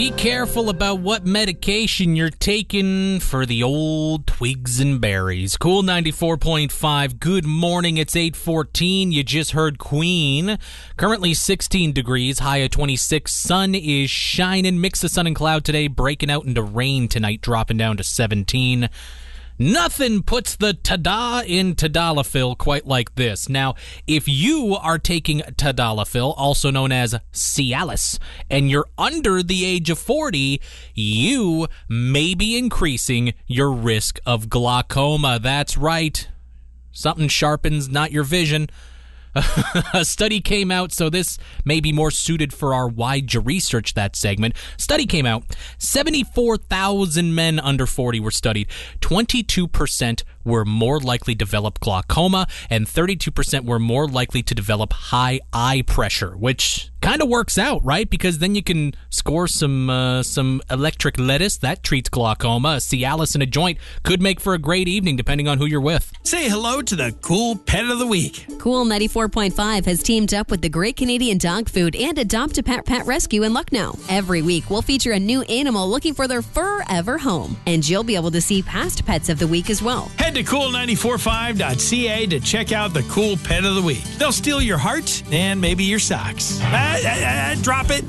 Be careful about what medication you're taking for the old twigs and berries. Cool 94.5. Good morning. It's 8:14. You just heard Queen. Currently 16 degrees, high of 26. Sun is shining. Mix of sun and cloud today, breaking out into rain tonight, dropping down to 17. Nothing puts the ta-da in Tadalafil quite like this. Now, if you are taking Tadalafil, also known as Cialis, and you're under the age of 40, you may be increasing your risk of glaucoma. That's right. Something sharpens not your vision. A study came out, so this may be more suited for our why'd you research that segment. Study came out. 74,000 men under 40 were studied. 22% were more likely to develop glaucoma, and 32% were more likely to develop high eye pressure, which kind of works out, right? Because then you can score some electric lettuce. That treats glaucoma. A Cialis in a joint could make for a great evening, depending on who you're with. Say hello to the Cool Pet of the Week. Cool 94.5 has teamed up with the Great Canadian Dog Food and Adopt a Pet Pet Rescue in Lucknow. Every week, we'll feature a new animal looking for their forever home. And you'll be able to see past pets of the week as well. Head to cool945.ca to check out the Cool Pet of the Week. They'll steal your heart and maybe your socks. Drop it.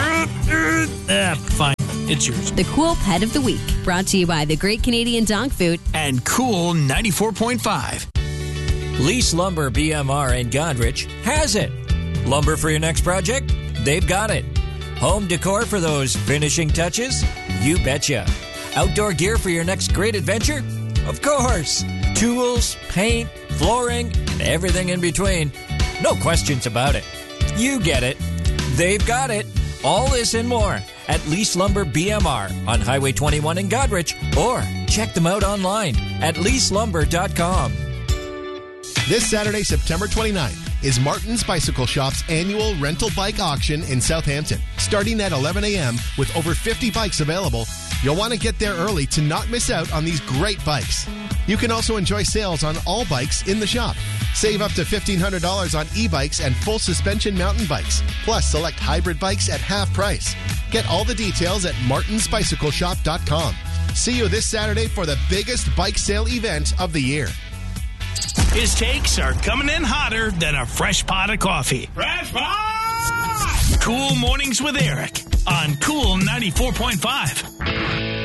Fine. It's yours. The Cool Pet of the Week, brought to you by the Great Canadian Dog Food and Cool 94.5. Lease Lumber BMR in Godrich has it. Lumber for your next project? They've got it. Home decor for those finishing touches? You betcha. Outdoor gear for your next great adventure? Of course. Tools, paint, flooring, and everything in between. No questions about it. You get it. They've got it. All this and more at Lease Lumber BMR on Highway 21 in Godrich, or check them out online at leaselumber.com. This Saturday, September 29th, is Martin's Bicycle Shop's annual rental bike auction in Southampton. Starting at 11 a.m. with over 50 bikes available, you'll want to get there early to not miss out on these great bikes. You can also enjoy sales on all bikes in the shop. Save up to $1,500 on e-bikes and full suspension mountain bikes, plus select hybrid bikes at half price. Get all the details at martinsbicycleshop.com. See you this Saturday for the biggest bike sale event of the year. His takes are coming in hotter than a fresh pot of coffee. Fresh pot! Cool Mornings with Eric on Cool 94.5.